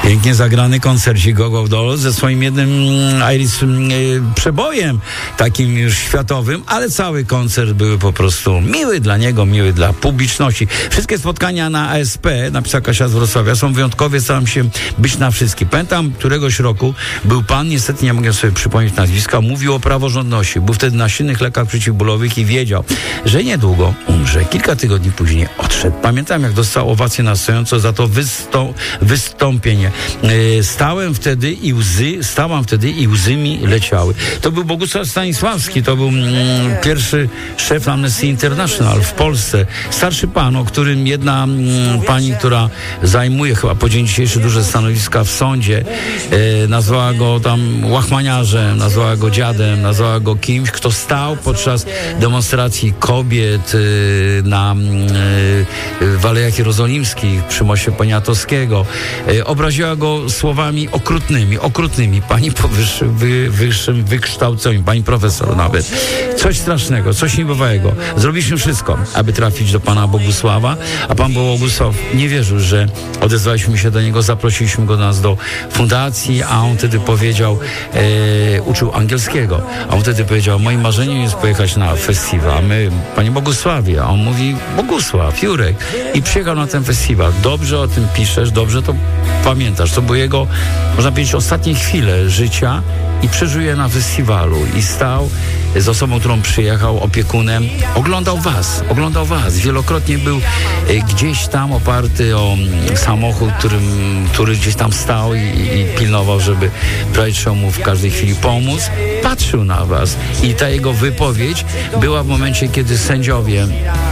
Pięknie zagrany koncercik Go Dolls ze swoim jednym przebojem, takim już światowym, ale cały koncert był po prostu miły dla niego, miły dla publiczności. Wszystkie spotkania na ASP, napisała Kasia z Wrocławia, są wyjątkowe, staram się być na wszystkich. Pamiętam, któregoś roku był pan, niestety nie mogę sobie przypomnieć nazwiska, mówił o praworządności. Był wtedy na silnych lekach przeciwbólowych i wiedział, że niedługo umrze. Kilka tygodni później odszedł. Pamiętam, jak dostał owację na stojąco za to wystąpienie. Stałam wtedy i łzy mi leciały. To był Bogusław Stanisławski, to był pierwszy szef Amnesty International w Polsce. Starszy pan, o którym jedna pani, która zajmuje chyba po dzień dzisiejszy duże stanowiska w sądzie, nazwała go tam łachmaniarzem, nazwała go dziadem, nazwała go kimś, kto stał podczas demonstracji kobiet w Alejach Jerozolimskich przy moście Poniatowskiego. Obraziła go słowami okrutnymi. Pani po wyższym wykształceniu, pani profesor nawet. Coś strasznego, coś niebywałego. Zrobiliśmy wszystko, aby trafić do pana Bogusława, a pan Bogusław nie wierzył, że odezwaliśmy się do niego, zaprosiliśmy go do nas do fundacji, a on wtedy powiedział, uczył angielskiego, a on wtedy powiedział, moim marzeniem jest pojechać na festiwal. A my, panie Bogusławie, a on mówi, Bogusław, Jurek, i przyjechał na ten festiwal. Dobrze o tym piszesz, dobrze to pamiętasz. To były jego, można powiedzieć, ostatnie chwile życia i przeżył je na festiwalu i stał z osobą, którą przyjechał, opiekunem, oglądał was. Wielokrotnie był gdzieś tam oparty o samochód, który gdzieś tam stał i pilnował, żeby brać mu w każdej chwili pomóc. Patrzył na was i ta jego wypowiedź była w momencie, kiedy sędziowie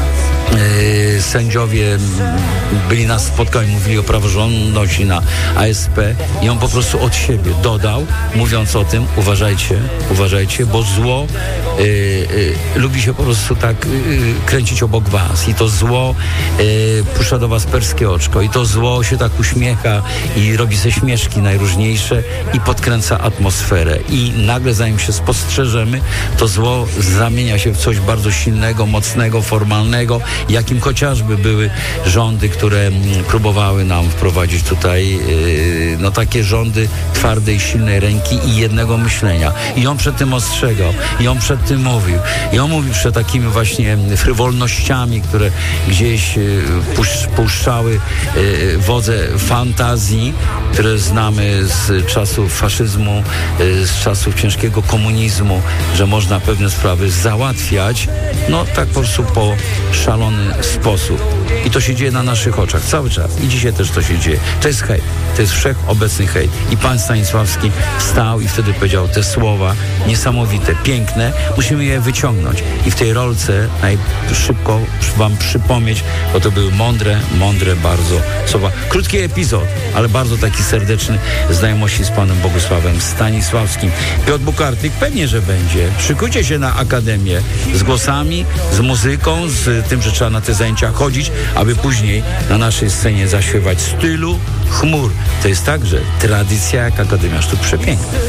byli na spotkaniu, mówili o praworządności na ASP i on po prostu od siebie dodał, mówiąc o tym, uważajcie, bo zło lubi się po prostu tak kręcić obok was i to zło puszcza do was perskie oczko i to zło się tak uśmiecha i robi ze śmieszki najróżniejsze i podkręca atmosferę i nagle, zanim się spostrzeżemy, to zło zamienia się w coś bardzo silnego, mocnego, formalnego, jakim chociażby były rządy, które próbowały nam wprowadzić tutaj takie rządy twardej, silnej ręki i jednego myślenia. I on przed tym ostrzegał, i on przed tym mówił. I on mówił przed takimi właśnie frywolnościami, które gdzieś puszczały wodze fantazji, które znamy z czasów faszyzmu, z czasów ciężkiego komunizmu, że można pewne sprawy załatwiać, tak po prostu po szalony sposób. I to się dzieje na naszych oczach cały czas. I dzisiaj też to się dzieje. To jest hejt. To jest wszechobecny hejt. I pan Stanisławski wstał i wtedy powiedział te słowa niesamowite, piękne. Musimy je wyciągnąć. I w tej rolce najszybko wam przypomnieć, bo to były mądre bardzo słowa. Krótki epizod, ale bardzo taki serdeczny znajomości z panem Bogusławem Stanisławskim. Piotr Bukartyk pewnie, że będzie. Szykujcie się na Akademię z głosami, z muzyką, z tym, że trzeba na te zajęcia chodzić, aby później na naszej scenie zaśpiewać stylu chmur. To jest także tradycja jak Akademia Sztuk Przepięknych.